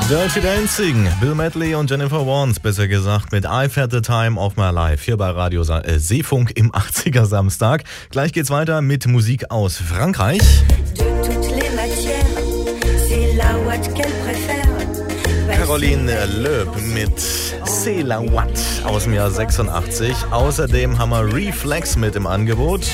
Dirty Dancing, Bill Medley und Jennifer Warnes, besser gesagt, mit I've Had the Time of My Life, hier bei Radio Seefunk im 80er Samstag. Gleich geht's weiter mit Musik aus Frankreich. Caroline Loeb mit C'est la Watt aus dem Jahr 86. Außerdem haben wir Reflex mit im Angebot.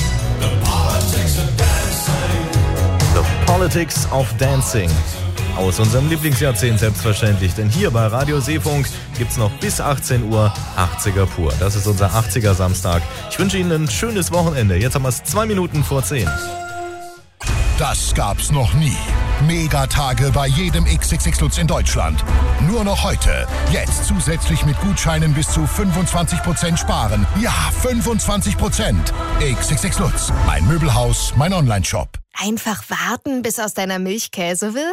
The Politics of Dancing. Aus unserem Lieblingsjahrzehnt selbstverständlich, denn hier bei Radio Seefunk gibt's noch bis 18 Uhr 80er pur. Das ist unser 80er Samstag. Ich wünsche Ihnen ein schönes Wochenende. Jetzt haben wir es 2 Minuten vor 10. Das gab's noch nie. Megatage bei jedem XXX Lutz in Deutschland. Nur noch heute. Jetzt zusätzlich mit Gutscheinen bis zu 25% sparen. Ja, 25%. XXX Lutz. Mein Möbelhaus, mein Onlineshop. Einfach warten, bis aus deiner Milch Käse wird?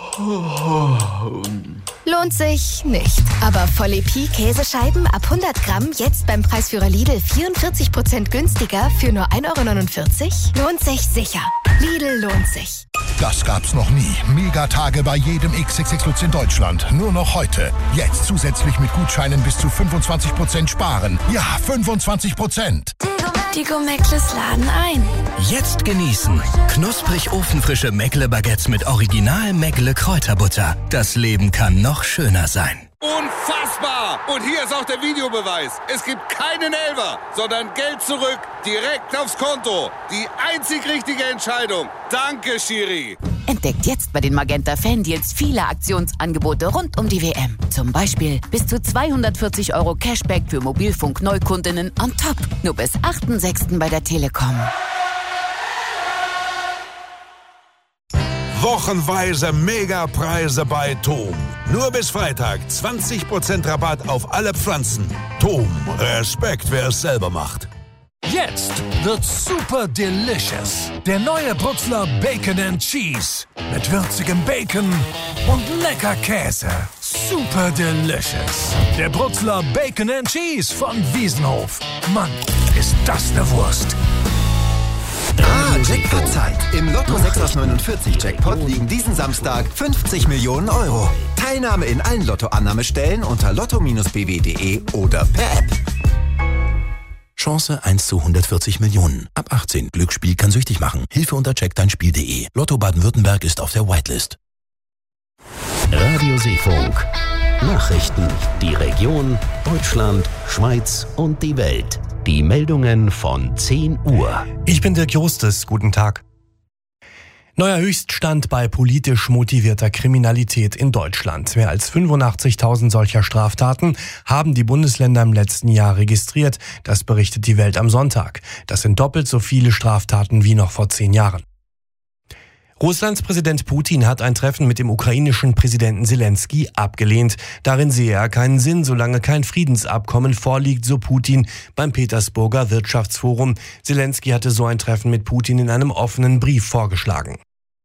Lohnt sich nicht. Aber Voll-EP Käsescheiben ab 100 Gramm jetzt beim Preisführer Lidl 44% günstiger für nur 1,49 €? Lohnt sich sicher. Lidl lohnt sich. Das gab's noch nie. Megatage bei jedem XXX Lutz in Deutschland. Nur noch heute. Jetzt zusätzlich mit Gutscheinen bis zu 25% sparen. Ja, 25%. Die Meckles laden ein. Jetzt genießen. Knusprig ofenfrische Meckle-Baguettes mit Original Meckle-Kräuterbutter. Das Leben kann noch schöner sein. Unfassbar! Und hier ist auch der Videobeweis. Es gibt keinen Elfer, sondern Geld zurück, direkt aufs Konto. Die einzig richtige Entscheidung. Danke, Schiri. Entdeckt jetzt bei den Magenta Fan-Deals viele Aktionsangebote rund um die WM. Zum Beispiel bis zu 240 € Cashback für Mobilfunk-Neukundinnen on top. Nur bis 8.6. bei der Telekom. Wochenweise Megapreise bei Tom. Nur bis Freitag 20% Rabatt auf alle Pflanzen. Tom, Respekt, wer es selber macht. Jetzt wird's super delicious. Der neue Brutzler Bacon and Cheese. Mit würzigem Bacon und lecker Käse. Super delicious. Der Brutzler Bacon and Cheese von Wiesenhof. Mann, ist das eine Wurst. Jackpot-Zeit. Im Lotto 6 aus 49 Jackpot liegen diesen Samstag 50 Millionen €. Teilnahme in allen Lottoannahmestellen unter lotto-bw.de oder per App. Chance 1 zu 140 Millionen. Ab 18. Glücksspiel kann süchtig machen. Hilfe unter checkdeinspiel.de. Lotto Baden-Württemberg ist auf der Whitelist. Radio Seefunk. Nachrichten. Die Region, Deutschland, Schweiz und die Welt. Die Meldungen von 10 Uhr. Ich bin Dirk Jostes. Guten Tag. Neuer Höchststand bei politisch motivierter Kriminalität in Deutschland. Mehr als 85.000 solcher Straftaten haben die Bundesländer im letzten Jahr registriert. Das berichtet die Welt am Sonntag. Das sind doppelt so viele Straftaten wie noch vor 10 Jahren. Russlands Präsident Putin hat ein Treffen mit dem ukrainischen Präsidenten Zelensky abgelehnt. Darin sehe er keinen Sinn, solange kein Friedensabkommen vorliegt, so Putin beim Petersburger Wirtschaftsforum. Zelensky hatte so ein Treffen mit Putin in einem offenen Brief vorgeschlagen.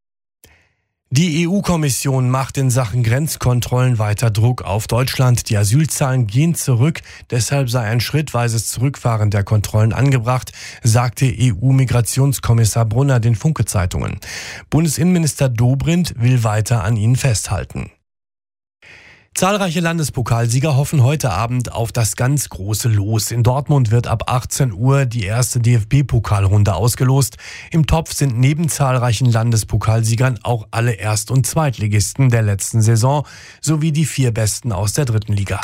Die EU-Kommission macht in Sachen Grenzkontrollen weiter Druck auf Deutschland. Die Asylzahlen gehen zurück, deshalb sei ein schrittweises Zurückfahren der Kontrollen angebracht, sagte EU-Migrationskommissar Brunner den Funke-Zeitungen. Bundesinnenminister Dobrindt will weiter an ihnen festhalten. Zahlreiche Landespokalsieger hoffen heute Abend auf das ganz große Los. In Dortmund wird ab 18 Uhr die erste DFB-Pokalrunde ausgelost. Im Topf sind neben zahlreichen Landespokalsiegern auch alle Erst- und Zweitligisten der letzten Saison sowie die 4 Besten aus der 3. Liga.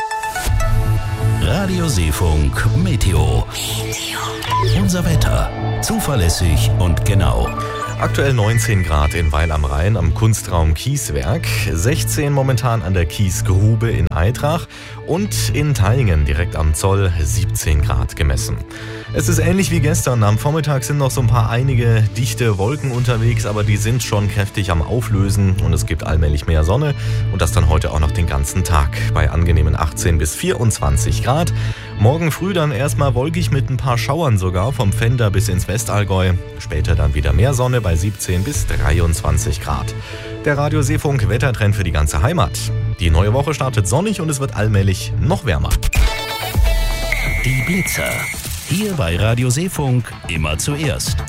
Radio Seefunk Meteo. Unser Wetter. Zuverlässig und genau. Aktuell 19 Grad in Weil am Rhein am Kunstraum Kieswerk, 16 momentan an der Kiesgrube in Aitrach und in Thayngen direkt am Zoll 17 Grad gemessen. Es ist ähnlich wie gestern. Am Vormittag sind noch so ein paar einige dichte Wolken unterwegs, aber die sind schon kräftig am Auflösen und es gibt allmählich mehr Sonne und das dann heute auch noch den ganzen Tag bei angenehmen 18 bis 24 Grad. Morgen früh dann erstmal wolkig mit ein paar Schauern sogar vom Pfänder bis ins Westallgäu. Später dann wieder mehr Sonne bei 17 bis 23 Grad. Der Radio Seefunk Wettertrend für die ganze Heimat. Die neue Woche startet sonnig und es wird allmählich noch wärmer. Die Blitzer. Hier bei Radio Seefunk immer zuerst.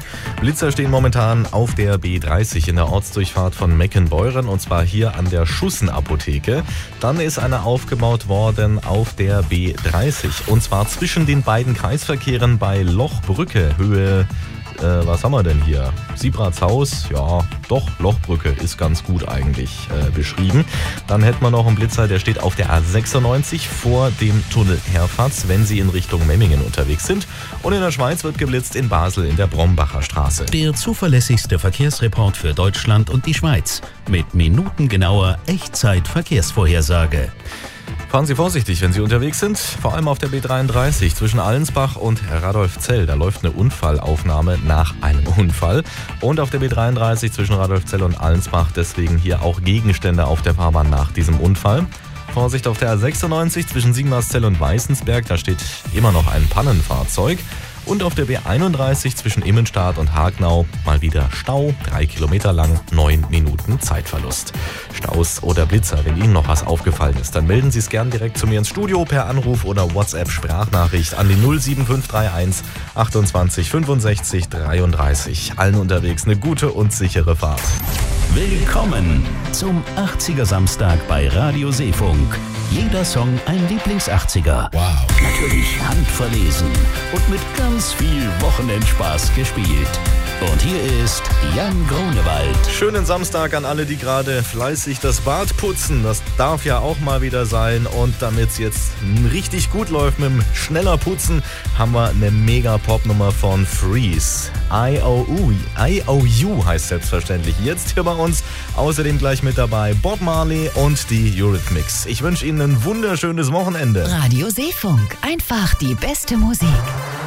Blitzer stehen momentan auf der B30 in der Ortsdurchfahrt von Meckenbeuren und zwar hier an der Schussenapotheke. Dann ist eine aufgebaut worden auf der B30 und zwar zwischen den beiden Kreisverkehren bei Lochbrücke, Höhe, was haben wir denn hier? Siebratshaus, ja, doch, Lochbrücke ist ganz gut eigentlich beschrieben. Dann hätten wir noch einen Blitzer, der steht auf der A96 vor dem Tunnel Herfatz, wenn Sie in Richtung Memmingen unterwegs sind. Und in der Schweiz wird geblitzt in Basel in der Brombacher Straße. Der zuverlässigste Verkehrsreport für Deutschland und die Schweiz mit minutengenauer Echtzeit-Verkehrsvorhersage. Fahren Sie vorsichtig, wenn Sie unterwegs sind, vor allem auf der B33 zwischen Allensbach und Radolfzell. Da läuft eine Unfallaufnahme nach einem Unfall. Und auf der B33 zwischen Radolfzell und Allensbach deswegen hier auch Gegenstände auf der Fahrbahn nach diesem Unfall. Vorsicht auf der A96 zwischen Sigmarszell und Weißensberg, da steht immer noch ein Pannenfahrzeug. Und auf der B31 zwischen Immenstadt und Hagnau mal wieder Stau, 3 Kilometer lang, 9 Minuten Zeitverlust. Staus oder Blitzer, wenn Ihnen noch was aufgefallen ist, dann melden Sie es gern direkt zu mir ins Studio per Anruf oder WhatsApp-Sprachnachricht an die 07531 28 65 33. Allen unterwegs eine gute und sichere Fahrt. Willkommen zum 80er Samstag bei Radio Seefunk. Jeder Song ein Lieblings-80er. Wow. Natürlich handverlesen und mit ganz viel Wochenendspaß gespielt. Und hier ist Jan Grunewald. Schönen Samstag an alle, die gerade fleißig das Bad putzen. Das darf ja auch mal wieder sein. Und damit es jetzt richtig gut läuft mit dem schneller Putzen, haben wir eine Mega-Pop-Nummer von Freeze. I.O.U. heißt selbstverständlich jetzt hier bei uns. Außerdem gleich mit dabei Bob Marley und die Eurythmics. Ich wünsche Ihnen ein wunderschönes Wochenende. Radio Seefunk, einfach die beste Musik.